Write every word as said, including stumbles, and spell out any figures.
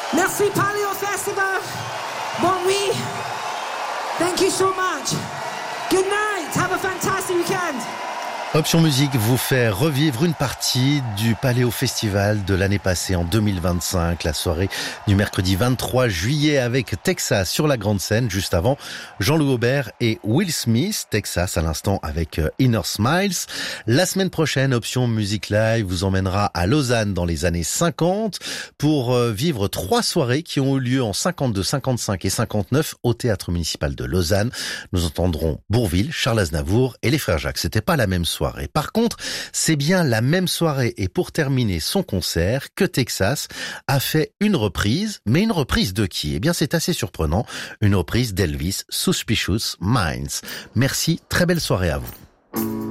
Merci Paleo Festival. Bonne nuit. Thank you so much. Good night. Have a fantastic weekend. Option Musique vous fait revivre une partie du Paléo Festival de l'année passée en deux mille vingt-cinq, la soirée du mercredi vingt-trois juillet avec Texas sur la grande scène, juste avant Jean-Loup Aubert et Will Smith, Texas à l'instant avec Inner Smiles. La semaine prochaine, Option Musique Live vous emmènera à Lausanne dans les années cinquante pour vivre trois soirées qui ont eu lieu en cinquante-deux, cinquante-cinq et cinquante-neuf au Théâtre Municipal de Lausanne. Nous entendrons Bourvil, Charles Aznavour et les Frères Jacques. C'était pas la même soirée. Par contre, c'est bien la même soirée et pour terminer son concert que Texas a fait une reprise, mais une reprise de qui? Eh bien, c'est assez surprenant, une reprise d'Elvis, Suspicious Minds. Merci, très belle soirée à vous.